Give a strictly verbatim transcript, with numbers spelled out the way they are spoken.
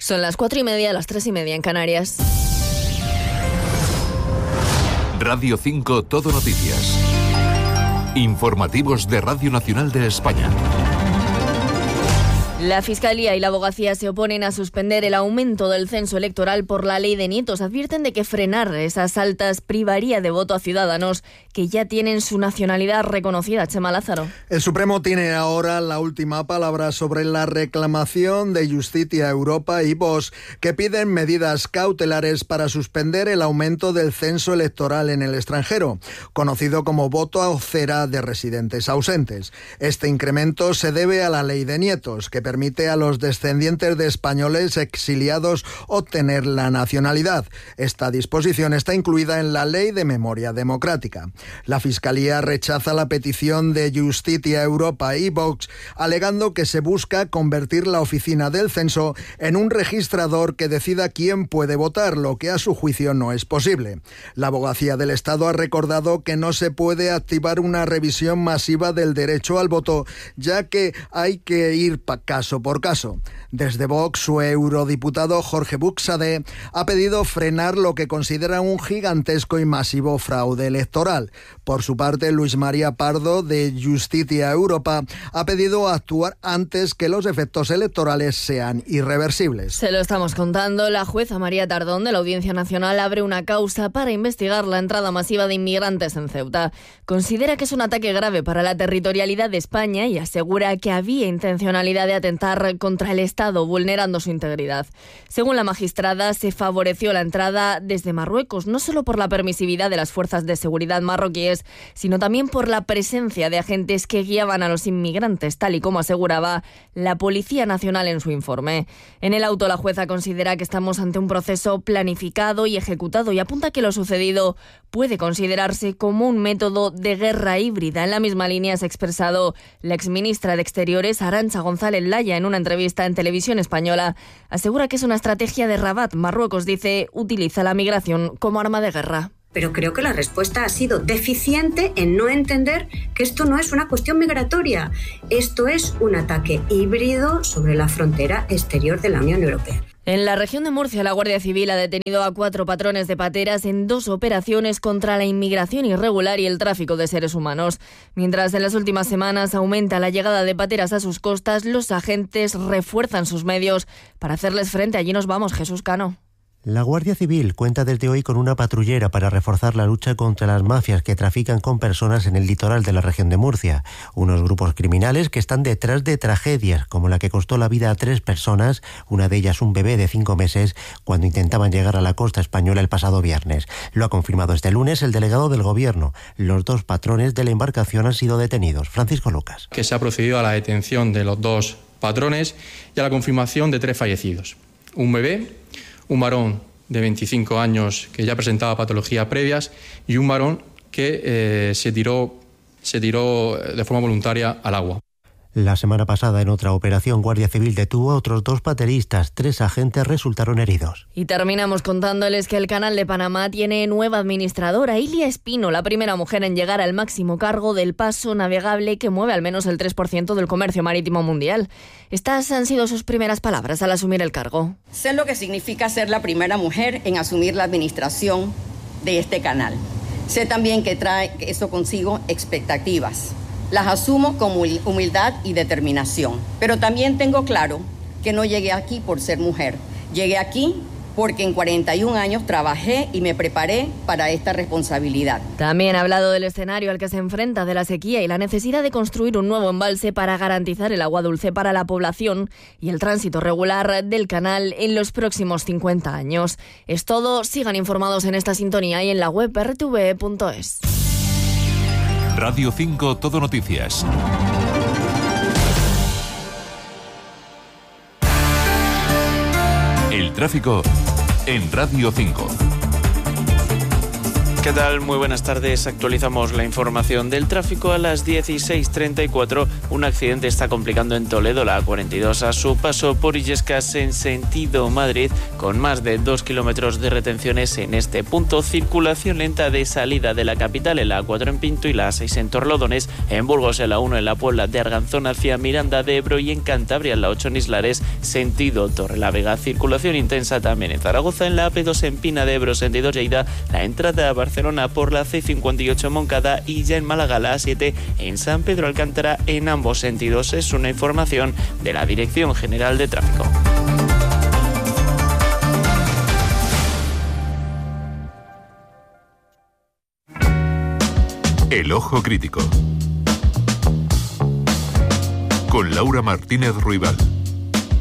Son las cuatro y media, las tres y media en Canarias. Radio cinco Todo Noticias. Informativos de Radio Nacional de España. La Fiscalía y la Abogacía se oponen a suspender el aumento del censo electoral por la ley de nietos. Advierten de que frenar esas altas privaría de voto a ciudadanos que ya tienen su nacionalidad reconocida. Chema Lázaro. El Supremo tiene ahora la última palabra sobre la reclamación de Justicia Europa y Vox, que piden medidas cautelares para suspender el aumento del censo electoral en el extranjero, conocido como voto a cera de residentes ausentes. Este incremento se debe a la ley de nietos, que permite a los descendientes de españoles exiliados obtener la nacionalidad. Esta disposición está incluida en la Ley de Memoria Democrática. La Fiscalía rechaza la petición de Justicia Europa y Vox, alegando que se busca convertir la oficina del censo en un registrador que decida quién puede votar, lo que a su juicio no es posible. La Abogacía del Estado ha recordado que no se puede activar una revisión masiva del derecho al voto, ya que hay que ir para caso por caso. Desde Vox, su eurodiputado Jorge Buxadé ha pedido frenar lo que considera un gigantesco y masivo fraude electoral. Por su parte, Luis María Pardo, de Justicia Europa, ha pedido actuar antes que los efectos electorales sean irreversibles. Se lo estamos contando. La jueza María Tardón, de la Audiencia Nacional, abre una causa para investigar la entrada masiva de inmigrantes en Ceuta. Considera que es un ataque grave para la territorialidad de España y asegura que había intencionalidad de atentar contra el Estado, vulnerando su integridad. Según la magistrada, se favoreció la entrada desde Marruecos, no solo por la permisividad de las fuerzas de seguridad marroquíes, sino también por la presencia de agentes que guiaban a los inmigrantes, tal y como aseguraba la Policía Nacional en su informe. En el auto, la jueza considera que estamos ante un proceso planificado y ejecutado y apunta que lo sucedido puede considerarse como un método de guerra híbrida. En la misma línea se ha expresado la exministra de Exteriores, Arantxa González Laya, en una entrevista en Televisión Española. Asegura que es una estrategia de Rabat. Marruecos, dice, utiliza la migración como arma de guerra. Pero creo que la respuesta ha sido deficiente en no entender que esto no es una cuestión migratoria. Esto es un ataque híbrido sobre la frontera exterior de la Unión Europea. En la región de Murcia, la Guardia Civil ha detenido a cuatro patrones de pateras en dos operaciones contra la inmigración irregular y el tráfico de seres humanos. Mientras en las últimas semanas aumenta la llegada de pateras a sus costas, los agentes refuerzan sus medios para hacerles frente. Allí nos vamos, Jesús Cano. La Guardia Civil cuenta desde hoy con una patrullera para reforzar la lucha contra las mafias que trafican con personas en el litoral de la región de Murcia. Unos grupos criminales que están detrás de tragedias como la que costó la vida a tres personas, una de ellas un bebé de cinco meses, cuando intentaban llegar a la costa española el pasado viernes. Lo ha confirmado este lunes el delegado del Gobierno. Los dos patrones de la embarcación han sido detenidos. Francisco Lucas. Que se ha procedido a la detención de los dos patrones y a la confirmación de tres fallecidos. Un bebé, un varón de veinticinco años que ya presentaba patologías previas y un varón que eh, se tiró, se tiró de forma voluntaria al agua. La semana pasada, en otra operación, Guardia Civil detuvo a otros dos pateristas. Tres agentes resultaron heridos. Y terminamos contándoles que el Canal de Panamá tiene nueva administradora, Ilia Espino, la primera mujer en llegar al máximo cargo del paso navegable que mueve al menos el tres por ciento del comercio marítimo mundial. Estas han sido sus primeras palabras al asumir el cargo. Sé lo que significa ser la primera mujer en asumir la administración de este canal. Sé también que trae eso consigo expectativas. Las asumo con humildad y determinación. Pero también tengo claro que no llegué aquí por ser mujer. Llegué aquí porque en cuarenta y un años trabajé y me preparé para esta responsabilidad. También ha hablado del escenario al que se enfrenta, de la sequía y la necesidad de construir un nuevo embalse para garantizar el agua dulce para la población y el tránsito regular del canal en los próximos cincuenta años. Es todo. Sigan informados en esta sintonía y en la web erre te ve punto es. Radio cinco Todo Noticias. El tráfico en Radio cinco. ¿Qué tal? Muy buenas tardes. Actualizamos la información del tráfico a las dieciséis treinta y cuatro. Un accidente está complicando en Toledo la A cuarenta y dos a su paso por Illescas en sentido Madrid, con más de dos kilómetros de retenciones en este punto. Circulación lenta de salida de la capital en la A cuatro en Pinto y la A seis en Torlodones. En Burgos en la uno en la Puebla de Arganzón hacia Miranda de Ebro y en Cantabria en la ocho en Islares sentido Torrelavega. Circulación intensa también en Zaragoza en la A P dos en Pina de Ebro sentido Lleida. La entrada a Barcelona por la C cincuenta y ocho Moncada y ya en Málaga la A siete en San Pedro Alcántara en ambos sentidos. Es una información de la Dirección General de Tráfico. El Ojo Crítico con Laura Martínez Ruibal.